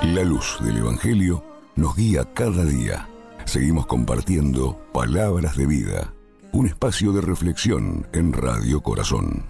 La luz del Evangelio nos guía cada día. Seguimos compartiendo Palabras de Vida, un espacio de reflexión en Radio Corazón.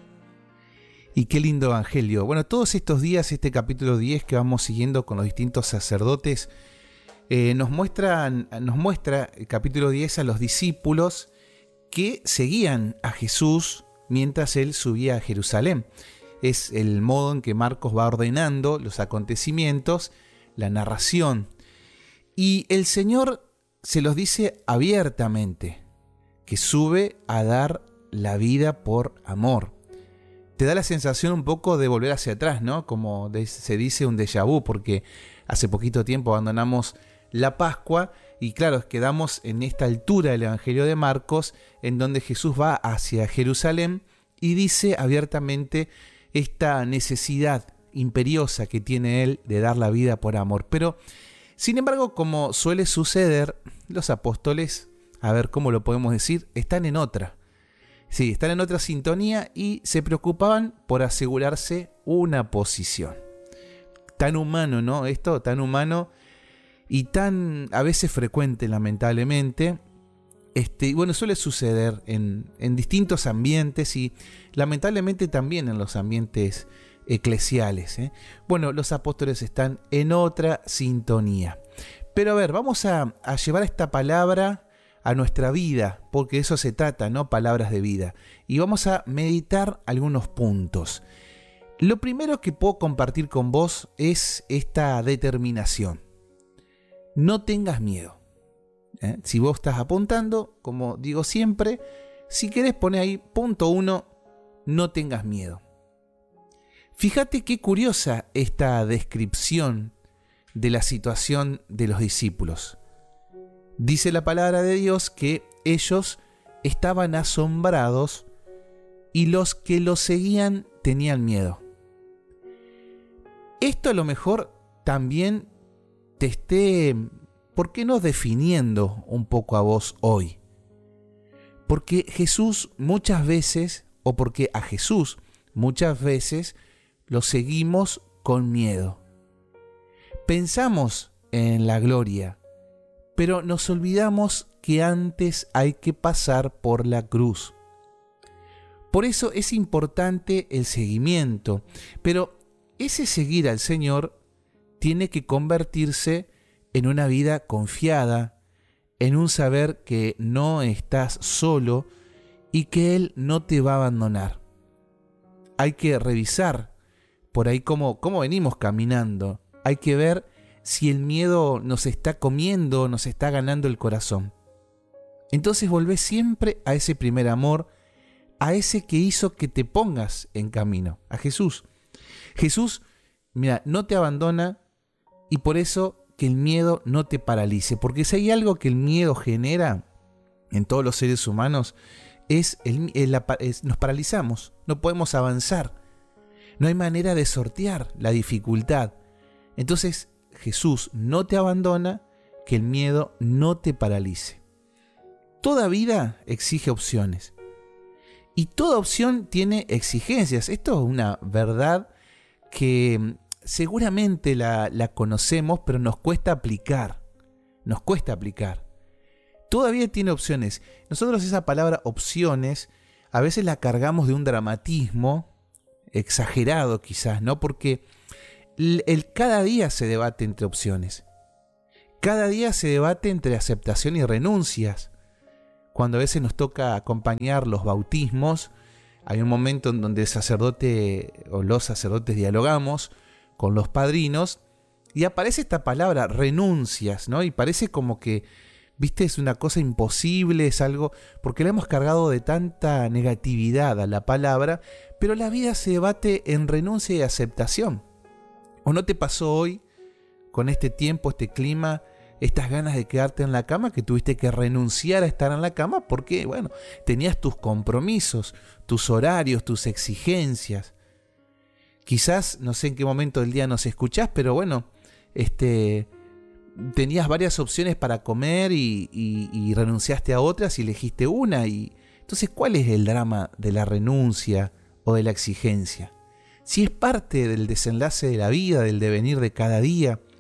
Y qué lindo Evangelio. Bueno, todos estos días, este capítulo 10 que vamos siguiendo con los distintos sacerdotes, nos muestra el capítulo 10 a los discípulos que seguían a Jesús mientras él subía a Jerusalén. Es el modo en que Marcos va ordenando los acontecimientos, la narración. Y el Señor se los dice abiertamente, que sube a dar la vida por amor. Te da la sensación un poco de volver hacia atrás, ¿no? Como se dice un déjà vu, porque hace poquito tiempo abandonamos la Pascua y claro, quedamos en esta altura del Evangelio de Marcos, en donde Jesús va hacia Jerusalén y dice abiertamente esta necesidad imperiosa que tiene él de dar la vida por amor. Pero, sin embargo, como suele suceder, los apóstoles, a ver cómo lo podemos decir, están en otra sintonía y se preocupaban por asegurarse una posición. Tan humano, ¿no? Esto, tan humano y tan a veces frecuente, lamentablemente. Bueno, suele suceder en distintos ambientes y lamentablemente también en los ambientes eclesiales. Bueno, los apóstoles están en otra sintonía. Pero a ver, vamos a llevar esta palabra a nuestra vida, porque de eso se trata, ¿no? Palabras de vida. Y vamos a meditar algunos puntos. Lo primero que puedo compartir con vos es esta determinación. No tengas miedo. Si vos estás apuntando, como digo siempre, si querés poner ahí punto 1, no tengas miedo. Fíjate qué curiosa esta descripción de la situación de los discípulos. Dice la palabra de Dios que ellos estaban asombrados y los que los seguían tenían miedo. Esto a lo mejor también te esté, ¿por qué no definiendo un poco a vos hoy? Porque Jesús muchas veces, o porque a Jesús muchas veces lo seguimos con miedo. Pensamos en la gloria, pero nos olvidamos que antes hay que pasar por la cruz. Por eso es importante el seguimiento, pero ese seguir al Señor tiene que convertirse en una vida confiada, en un saber que no estás solo y que Él no te va a abandonar. Hay que revisar por ahí cómo venimos caminando. Hay que ver si el miedo nos está comiendo, nos está ganando el corazón. Entonces volvé siempre a ese primer amor, a ese que hizo que te pongas en camino, a Jesús. Jesús, mira, no te abandona y por eso que el miedo no te paralice, porque si hay algo que el miedo genera en todos los seres humanos, nos paralizamos, no podemos avanzar, no hay manera de sortear la dificultad. Entonces Jesús no te abandona, que el miedo no te paralice. Toda vida exige opciones y toda opción tiene exigencias. Esto es una verdad que seguramente la conocemos, pero nos cuesta aplicar. Todavía tiene opciones. Nosotros esa palabra opciones a veces la cargamos de un dramatismo exagerado quizás, ¿no? Porque cada día se debate entre opciones. Cada día se debate entre aceptación y renuncias. Cuando a veces nos toca acompañar los bautismos, hay un momento en donde el sacerdote o los sacerdotes dialogamos con los padrinos y aparece esta palabra renuncias, ¿no? Y parece como que, viste, es una cosa imposible, es algo, porque le hemos cargado de tanta negatividad a la palabra, pero la vida se debate en renuncia y aceptación. ¿O no te pasó hoy, con este tiempo, este clima, estas ganas de quedarte en la cama, que tuviste que renunciar a estar en la cama porque, bueno, tenías tus compromisos, tus horarios, tus exigencias? Quizás, no sé en qué momento del día nos escuchás, pero bueno, tenías varias opciones para comer y renunciaste a otras y elegiste una. Y entonces, ¿cuál es el drama de la renuncia o de la exigencia? Si es parte del desenlace de la vida, del devenir de cada día,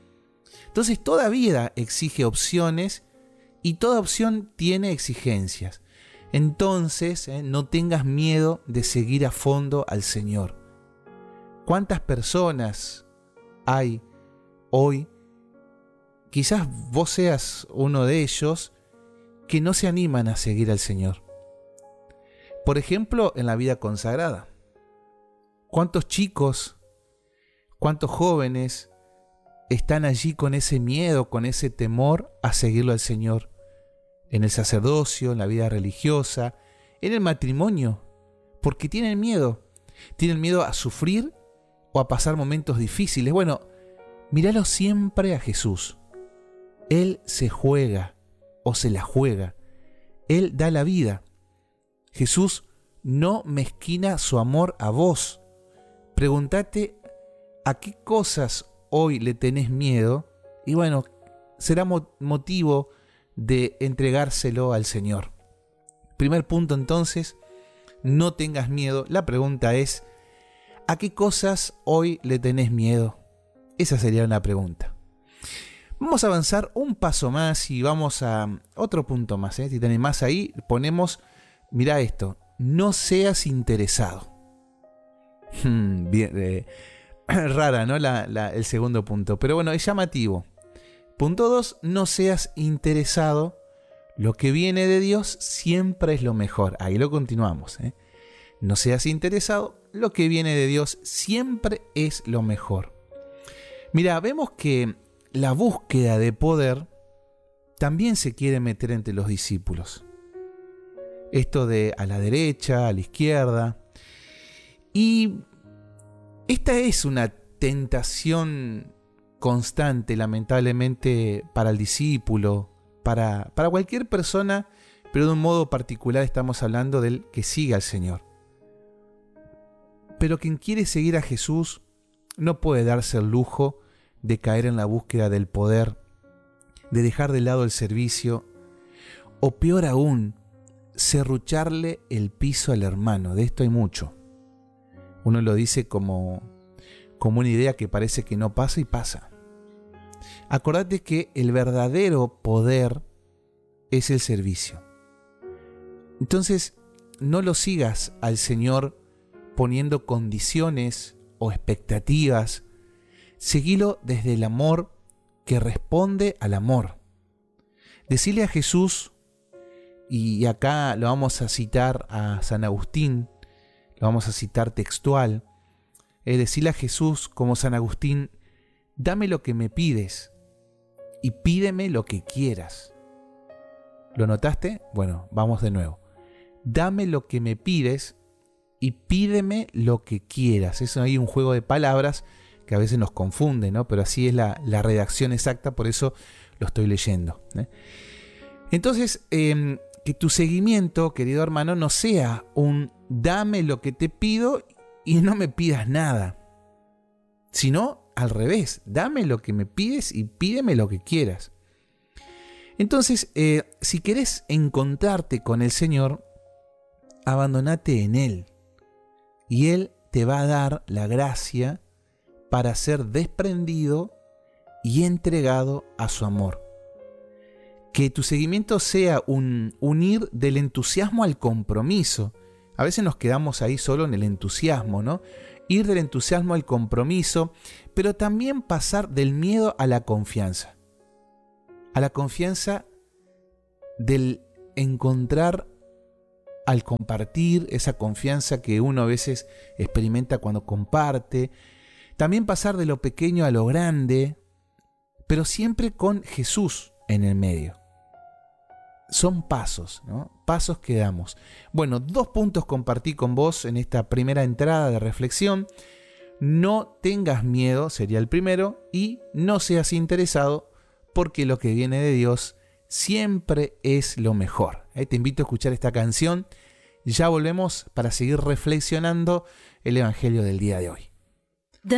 Entonces toda vida exige opciones y toda opción tiene exigencias. Entonces, no tengas miedo de seguir a fondo al Señor. ¿Cuántas personas hay hoy? Quizás vos seas uno de ellos que no se animan a seguir al Señor. Por ejemplo, en la vida consagrada. ¿Cuántos chicos, cuántos jóvenes están allí con ese miedo, con ese temor a seguirlo al Señor? En el sacerdocio, en la vida religiosa, en el matrimonio, porque tienen miedo a sufrir o a pasar momentos difíciles. Bueno, míralo siempre a Jesús. Él se juega o se la juega. Él da la vida. Jesús no mezquina su amor a vos. Pregúntate a qué cosas hoy le tenés miedo y bueno, será motivo de entregárselo al Señor. Primer punto entonces, no tengas miedo. La pregunta es, ¿a qué cosas hoy le tenés miedo? Esa sería una pregunta. Vamos a avanzar un paso más y vamos a otro punto más. Si tenés más ahí, ponemos, mirá esto, no seas interesado. Bien, rara, ¿no? El segundo punto, pero bueno, es llamativo. Punto 2, no seas interesado. Lo que viene de Dios siempre es lo mejor. Ahí lo continuamos. No seas interesado. Lo que viene de Dios siempre es lo mejor. Mira, vemos que la búsqueda de poder también se quiere meter entre los discípulos. Esto de a la derecha, a la izquierda. Y esta es una tentación constante, lamentablemente, para el discípulo, para cualquier persona, pero de un modo particular estamos hablando del que sigue al Señor. Pero quien quiere seguir a Jesús no puede darse el lujo de caer en la búsqueda del poder, de dejar de lado el servicio, o peor aún, serrucharle el piso al hermano. De esto hay mucho. Uno lo dice como una idea que parece que no pasa y pasa. Acordate que el verdadero poder es el servicio. Entonces, no lo sigas al Señor poniendo condiciones o expectativas. Seguilo desde el amor que responde al amor. Decile a Jesús, y acá lo vamos a citar a San Agustín, lo vamos a citar textual, decile a Jesús como San Agustín, dame lo que me pides y pídeme lo que quieras. ¿Lo notaste? Bueno, vamos de nuevo. Dame lo que me pides y pídeme lo que quieras. Eso hay un juego de palabras que a veces nos confunde, ¿no? Pero así es la redacción exacta, por eso lo estoy leyendo. Entonces, que tu seguimiento, querido hermano, no sea un dame lo que te pido y no me pidas nada, sino al revés, dame lo que me pides y pídeme lo que quieras. Entonces, si querés encontrarte con el Señor, abandonate en Él y Él te va a dar la gracia para ser desprendido y entregado a su amor. Que tu seguimiento sea un ir del entusiasmo al compromiso. A veces nos quedamos ahí solo en el entusiasmo, ¿no? Ir del entusiasmo al compromiso, pero también pasar del miedo a la confianza. A la confianza del encontrar al compartir, esa confianza que uno a veces experimenta cuando comparte. También pasar de lo pequeño a lo grande, pero siempre con Jesús en el medio. Son pasos, ¿no? Pasos que damos. Bueno, 2 puntos compartí con vos en esta primera entrada de reflexión. No tengas miedo, sería el primero, y no seas interesado, porque lo que viene de Dios siempre es lo mejor. Te invito a escuchar esta canción. Ya volvemos para seguir reflexionando el Evangelio del día de hoy.